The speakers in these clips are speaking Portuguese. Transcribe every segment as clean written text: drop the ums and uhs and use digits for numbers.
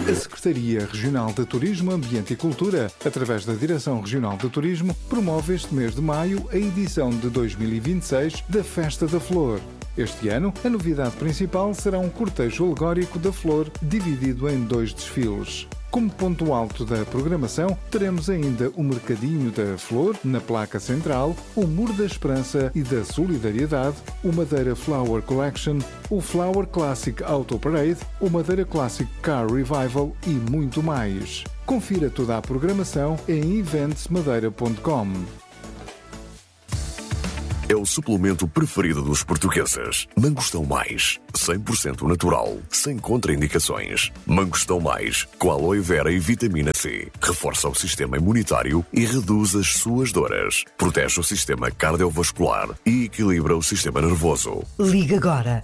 A Secretaria Regional de Turismo, Ambiente e Cultura, através da Direção Regional de Turismo, promove este mês de maio a edição de 2026 da Festa da Flor. Este ano, a novidade principal será um cortejo alegórico da flor, dividido em 2 desfiles. Como ponto alto da programação, teremos ainda o Mercadinho da Flor, na placa central, o Muro da Esperança e da Solidariedade, o Madeira Flower Collection, o Flower Classic Auto Parade, o Madeira Classic Car Revival e muito mais. Confira toda a programação em eventsmadeira.com. É o suplemento preferido dos portugueses. Mangostão Mais, 100% natural, sem contraindicações. Mangostão Mais, com aloe vera e vitamina C. Reforça o sistema imunitário e reduz as suas dores. Protege o sistema cardiovascular e equilibra o sistema nervoso. Liga agora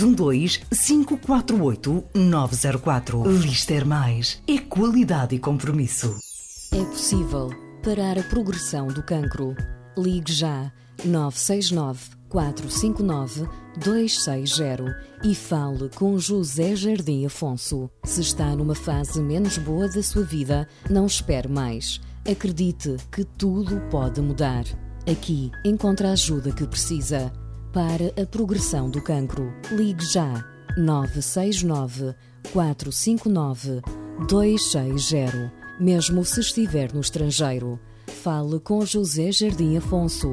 212-548-904. Lister Mais. É qualidade e compromisso. É possível parar a progressão do cancro. Ligue já 969 459 260 e fale com José Jardim Afonso. Se está numa fase menos boa da sua vida, não espere mais. Acredite que tudo pode mudar. Aqui encontra a ajuda que precisa. Para a progressão do cancro, ligue já 969 459 260. Mesmo se estiver no estrangeiro, fale com José Jardim Afonso.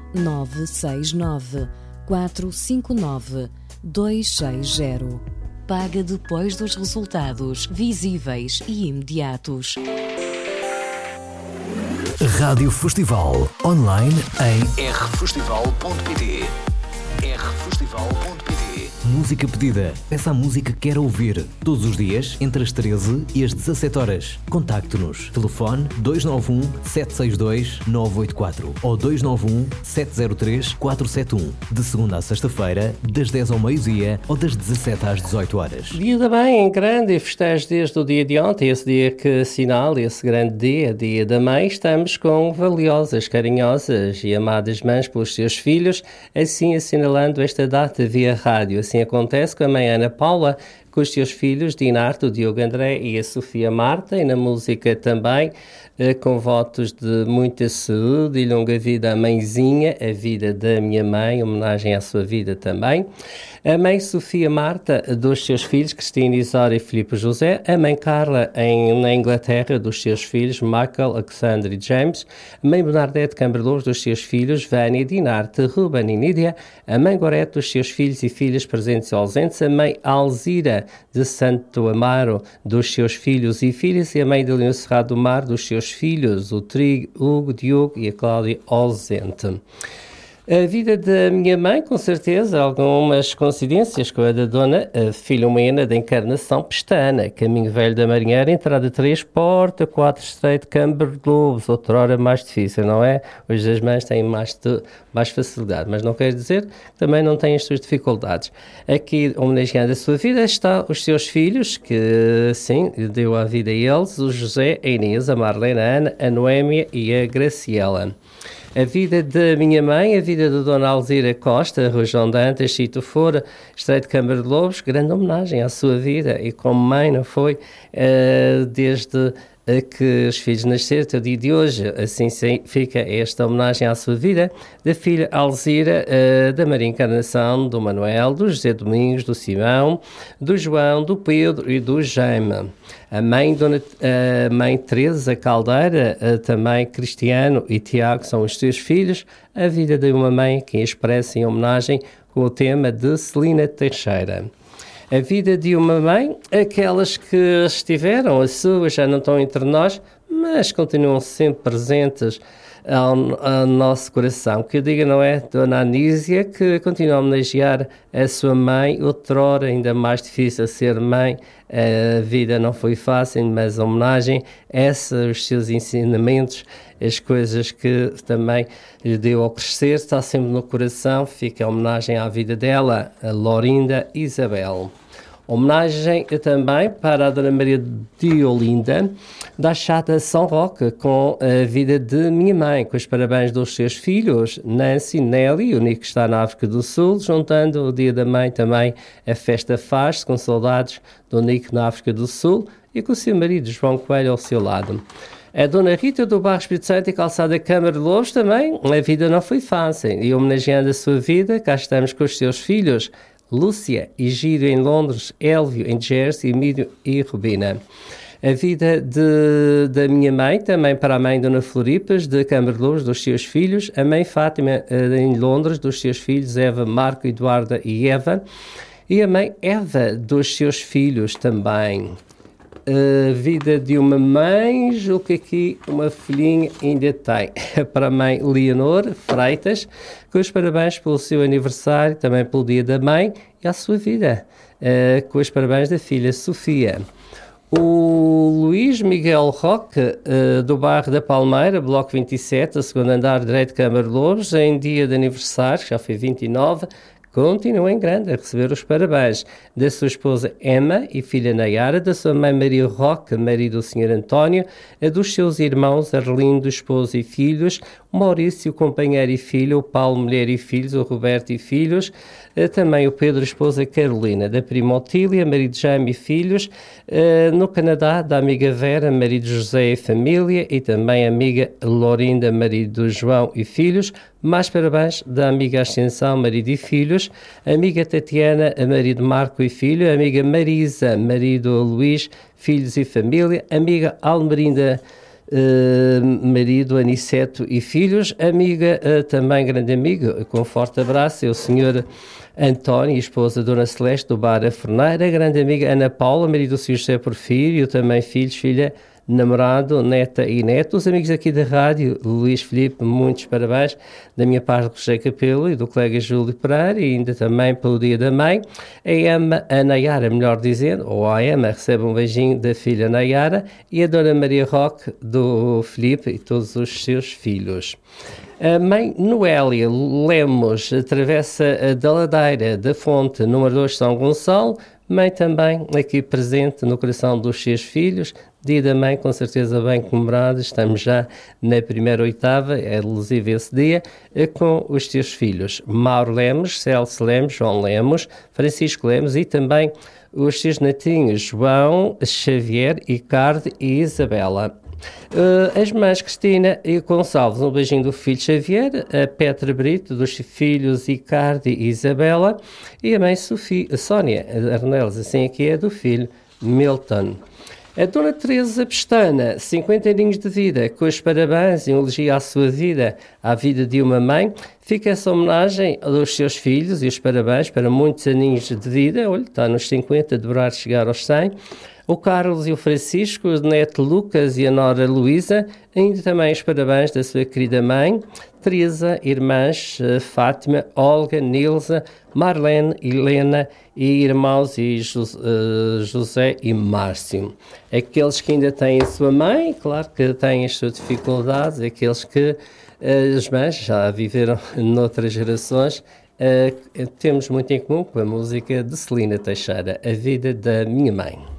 969 459 260. Paga depois dos resultados visíveis e imediatos. Rádio Festival online em rfestival.pt. rfestival.pt. Música pedida. Peça a música que quer ouvir. Todos os dias, entre as 13 e as 17 horas. Contacte-nos. Telefone 291 762 984 ou 291 703 471. De segunda a sexta-feira, das 10 ao meio-dia ou das 17 às 18 horas. Dia da Mãe em grande e festejo desde o dia de ontem, esse dia que assinala esse grande dia, Dia da Mãe. Estamos com valiosas, carinhosas e amadas mães pelos seus filhos, assim assinalando esta data via rádio. Assim acontece com a mãe Ana Paula, com os seus filhos Dinarto, o Diogo André e a Sofia Marta, e na música também, com votos de muita saúde e longa vida à mãezinha, a vida da minha mãe, homenagem à sua vida também. A mãe Sofia Marta, dos seus filhos, Cristina, Isora e Filipe José. A mãe Carla, na Inglaterra, dos seus filhos, Michael, Alexander e James. A mãe Bernadette Camberlouros, dos seus filhos, Vânia, Dinarte, Ruben e Nídia. A mãe Gorete, dos seus filhos e filhas presentes e ausentes. A mãe Alzira, de Santo Amaro, dos seus filhos e filhas. E a mãe de Leão Cerrado do Mar, dos seus filhos, o Trigo, Hugo, Diogo e a Cláudia ausente. A vida da minha mãe, com certeza, algumas coincidências com a da dona Filomena da Encarnação Pestana, Caminho Velho da Marinheira, entrada 3, porta 4, Estreito, Câmara de Lobos, outrora mais difícil, não é? Hoje as mães têm mais facilidade, mas não quer dizer que também não têm as suas dificuldades. Aqui, homenageando a sua vida, está os seus filhos, que sim, deu a vida a eles, o José, a Inês, a Marlene, a Ana, a Noémia e a Graciela. A vida da minha mãe, a vida da Dona Alzira Costa, Rua João Dantas, Chito Fora, Estreito de Câmara de Lobos, grande homenagem à sua vida e como mãe não foi desde que os filhos nasceram até o dia de hoje, assim fica esta homenagem à sua vida, da filha Alzira, da Maria Encarnação, do Manuel, do José Domingos, do Simão, do João, do Pedro e do Jaime. A mãe Teresa Caldeira, também Cristiano e Tiago são os seus filhos. A vida de uma mãe que expressa em homenagem com o tema de Celina Teixeira. A vida de uma mãe, aquelas que estiveram, as suas já não estão entre nós, mas continuam sempre presentes ao nosso coração. Que eu diga, não é? Dona Anísia, que continua a homenagear a sua mãe, outrora ainda mais difícil ser mãe, a vida não foi fácil, mas a homenagem, os seus ensinamentos, as coisas que também lhe deu ao crescer, está sempre no coração, fica a homenagem à vida dela, a Lorinda Isabel. Homenagem também para a Dona Maria de Olinda, da Chata São Roque, com a vida de minha mãe, com os parabéns dos seus filhos, Nancy, Nelly, o Nico que está na África do Sul, juntando o Dia da Mãe também, a festa faz-se, com saudades do Nico na África do Sul e com o seu marido, João Coelho, ao seu lado. A Dona Rita do Bairro Espírito Santo e Calçada Câmara de Lobos também, a vida não foi fácil, e homenageando a sua vida, cá estamos com os seus filhos, Lúcia e Gírio em Londres, Élvio em Jersey, Emílio e Rubina. A vida da minha mãe, também para a mãe Dona Floripas, de Câmara de Lobos, dos seus filhos, a mãe Fátima em Londres, dos seus filhos, Eva, Marco, Eduarda e Eva, e a mãe Eva, dos seus filhos também. A vida de uma mãe, julgo que aqui uma filhinha ainda tem, para a mãe Leonor Freitas, com os parabéns pelo seu aniversário, também pelo Dia da Mãe e a sua vida, com os parabéns da filha Sofia. O Luís Miguel Roque, do bairro da Palmeira, Bloco 27, a segundo andar direito de Câmara de Lobos, em dia de aniversário, já foi 29, continua em grande a receber os parabéns da sua esposa Emma e filha Nayara, da sua mãe Maria Roque, marido do Sr. António, a dos seus irmãos Arlindo, esposo e filhos, o Maurício, companheiro e filho, o Paulo, mulher e filhos, o Roberto e filhos, também o Pedro, esposa Carolina, da prima Otília, marido Jaime e filhos, no Canadá, da amiga Vera, marido José e família, e também a amiga Lorinda, marido do João e filhos. Mais parabéns da amiga Ascensão, marido e filhos, amiga Tatiana, marido Marco e filho, amiga Marisa, marido Luís, filhos e família, amiga Almerinda, marido Aniceto e filhos, amiga, também grande amigo, com forte abraço, é o senhor António, esposa Dona Celeste do Bar A Forneira, grande amiga Ana Paula, marido do Sr. José Porfírio, também filhos, filha, namorado, neta e neto. Os amigos aqui da rádio, Luís Filipe, muitos parabéns da minha parte do José Capelo e do colega Júlio Pereira, e ainda também pelo Dia da Mãe. A Nayara, melhor dizendo, ou a Emma, recebe um beijinho da filha Nayara, e a Dona Maria Roque do Filipe e todos os seus filhos. A mãe Noélia Lemos, Travessa da Ladeira da Fonte, número 2, São Gonçalo, mãe também aqui presente no coração dos seus filhos. Dia da Mãe, com certeza bem comemorado, estamos já na primeira oitava, é elusivo esse dia, com os seus filhos, Mauro Lemos, Celso Lemos, João Lemos, Francisco Lemos e também os seus netinhos, João, Xavier, Ricardo e Isabela. As mães Cristina e Gonçalves, um beijinho do filho Xavier, a Petra Brito, dos filhos Ricardo e Isabela, e a mãe Sónia Arneles, assim aqui é do filho Milton. A Dona Teresa Pestana, 50 aninhos de vida, com os parabéns e um elogio à sua vida, à vida de uma mãe. Fica essa homenagem aos seus filhos e os parabéns para muitos aninhos de vida. Olha, está nos 50, deverá chegar aos 100. O Carlos e o Francisco, o neto Lucas e a nora Luísa, ainda também os parabéns da sua querida mãe, Teresa, irmãs Fátima, Olga, Nilza, Marlene, Helena e irmãos e José e Márcio. Aqueles que ainda têm a sua mãe, claro que têm as suas dificuldades, aqueles que as mães já viveram noutras gerações, temos muito em comum com a música de Celina Teixeira, A Vida da Minha Mãe.